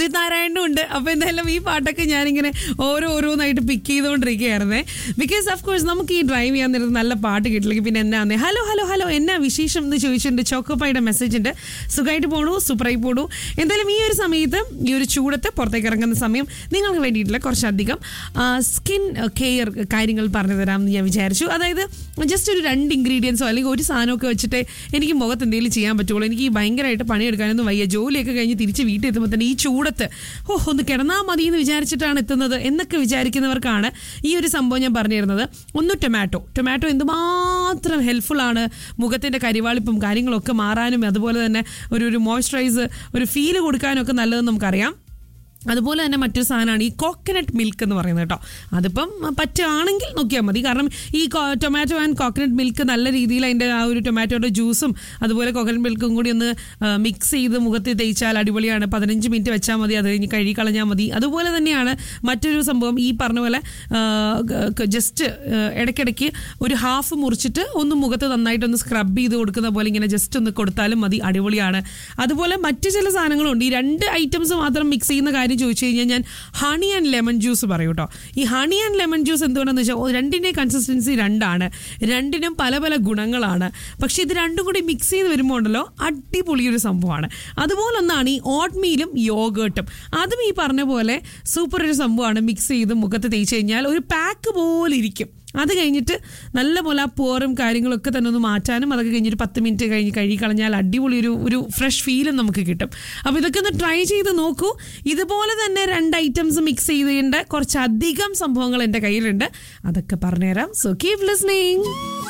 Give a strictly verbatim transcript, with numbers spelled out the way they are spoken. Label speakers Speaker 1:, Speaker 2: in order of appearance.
Speaker 1: ഉദിത് നാരായണനും ഉണ്ട്. അപ്പോൾ എന്തായാലും ഈ പാട്ടൊക്കെ ഞാനിങ്ങനെ ഓരോ ഓരോന്നായിട്ട് പിക്ക് ചെയ്തുകൊണ്ടിരിക്കുകയായിരുന്നേ. ബിക്കോസ് ഓഫ് കോഴ്സ് നമുക്ക് ഈ ഡ്രൈവ് ചെയ്യാൻ നേരത്ത് നല്ല പാട്ട് കിട്ടില്ലെങ്കിൽ പിന്നെ എന്നാന്നേ. ഹലോ ഹലോ ഹലോ എന്നാ വിശേഷം എന്ന് ചോദിച്ചിട്ടുണ്ട്. ചോക്കോപ്പായുടെ മെസ്സേജ് ഉണ്ട്. സുഖമായിട്ട് പോണു, സൂപ്പറായി പോണു. എന്തായാലും ഈ ഒരു സമയത്ത്, ഈ ഒരു ചൂടത്ത് പുറത്തേക്ക് ഇറങ്ങുന്ന സമയം നിങ്ങൾക്ക് വേണ്ടിയിട്ടുള്ള കുറച്ചധികം സ്കിൻ കെയർ കാര്യങ്ങൾ പറഞ്ഞു തരാമെന്ന് ഞാൻ വിചാരിച്ചു. അതായത് ജസ്റ്റ് ഒരു രണ്ട് ഇൻഗ്രീഡിയൻസോ അല്ലെങ്കിൽ ഒരു സാധനമൊക്കെ വെച്ചിട്ട് എനിക്ക് മുഖത്ത് എന്തെങ്കിലും ചെയ്യാൻ പറ്റുള്ളൂ. എനിക്ക് ഭയങ്കരമായിട്ട് പണിയെടുക്കാനൊന്നും വയ്യ. ജോലിയൊക്കെ കഴിഞ്ഞ് തിരിച്ച് വീട്ടിൽ എത്തുമ്പോൾ തന്നെ ഈ ചൂടത്ത് ഓ ഒന്ന് കിടന്നാൽ മതി എന്ന് വിചാരിച്ചിട്ടാണ് എത്തുന്നത് എന്നൊക്കെ വിചാരിക്കുന്നവർക്കാണ് ഈ ഒരു സംഭവം ഞാൻ പറഞ്ഞു തരുന്നത്. ഒന്ന് ടൊമാറ്റോ. ടൊമാറ്റോ എന്തുമാത്രം ഹെൽപ്ഫുള്ളാണ് മുഖത്തിൻ്റെ കരിവാളിപ്പും കാര്യങ്ങളൊക്കെ മാറാനും അതുപോലെ തന്നെ ഒരു ഒരു മോയ്സ്ചറൈസ് ഒരു ഫീല് കൊടുക്കാനും ഒക്കെ നല്ലതെന്ന് നമുക്കറിയാം. അതുപോലെ തന്നെ മറ്റൊരു സാധനമാണ് ഈ കോക്കനട്ട് മിൽക്ക് എന്ന് പറയുന്നത് കേട്ടോ. അതിപ്പം പറ്റുകയാണെങ്കിൽ നോക്കിയാൽ മതി. കാരണം ഈ ടൊമാറ്റോ ആൻഡ് കോക്കനട്ട് മിൽക്ക് നല്ല രീതിയിൽ അതിൻ്റെ ആ ഒരു ടൊമാറ്റോയുടെ ജ്യൂസും അതുപോലെ കോക്കനട്ട് മിൽക്കും കൂടി ഒന്ന് മിക്സ് ചെയ്ത് മുഖത്ത് തേച്ചാൽ അടിപൊളിയാണ്. പതിനഞ്ച് മിനിറ്റ് വെച്ചാൽ മതി, അത് കഴിഞ്ഞ് കഴുകി കളഞ്ഞാൽ മതി. അതുപോലെ തന്നെയാണ് മറ്റൊരു സംഭവം ഈ പറഞ്ഞ പോലെ ജസ്റ്റ് ഇടയ്ക്കിടയ്ക്ക് ഒരു ഹാഫ് മുറിച്ചിട്ട് ഒന്ന് മുഖത്ത് നന്നായിട്ടൊന്ന് സ്ക്രബ് ചെയ്ത് കൊടുക്കുന്ന പോലെ ഇങ്ങനെ ജസ്റ്റ് ഒന്ന് കൊടുത്താലും മതി, അടിപൊളിയാണ്. അതുപോലെ മറ്റു ചില സാധനങ്ങളുണ്ട്. ഈ രണ്ട് ഐറ്റംസ് മാത്രം മിക്സ് ചെയ്യുന്ന കാര്യം ചോദിച്ചു കഴിഞ്ഞാൽ ഞാൻ ഹണി ആൻഡ് ലെമൺ ജ്യൂസ് പറയും കേട്ടോ. ഈ ഹണി ആൻഡ് ലെമൺ ജ്യൂസ് എന്തുകൊണ്ടെന്ന് വെച്ചാൽ രണ്ടിൻ്റെ കൺസിസ്റ്റൻസി രണ്ടാണ്, രണ്ടിനും പല പല ഗുണങ്ങളാണ്. പക്ഷെ ഇത് രണ്ടും കൂടി മിക്സ് ചെയ്ത് വരുമ്പോൾ ഉണ്ടല്ലോ അടിപൊളിയൊരു സംഭവമാണ്. അതുപോലെ ഒന്നാണ് ഈ ഓട്ട്മീലും യോഗേർട്ടും. അതും ഈ പറഞ്ഞ പോലെ സൂപ്പർ ഒരു സംഭവമാണ്. മിക്സ് ചെയ്ത് മുഖത്ത് തേച്ച് കഴിഞ്ഞാൽ ഒരു പാക്ക് പോലെ ഇരിക്കും. അത് കഴിഞ്ഞിട്ട് നല്ല പോലെ ആ പോറും കാര്യങ്ങളൊക്കെ തന്നെ ഒന്ന് മാറ്റാനും അതൊക്കെ കഴിഞ്ഞിട്ട് പത്ത് മിനിറ്റ് കഴിഞ്ഞ് കഴുകി കളഞ്ഞാൽ അടിപൊളി ഒരു ഒരു ഫ്രഷ് ഫീലും നമുക്ക് കിട്ടും. അപ്പോൾ ഇതൊക്കെ ഒന്ന് ട്രൈ ചെയ്ത് നോക്കൂ. ഇതുപോലെ തന്നെ രണ്ട് ഐറ്റംസ് മിക്സ് ചെയ്തേണ്ട കുറച്ചധികം സംഭവങ്ങൾ എൻ്റെ കയ്യിലുണ്ട്, അതൊക്കെ പറഞ്ഞുതരാം. So keep listening.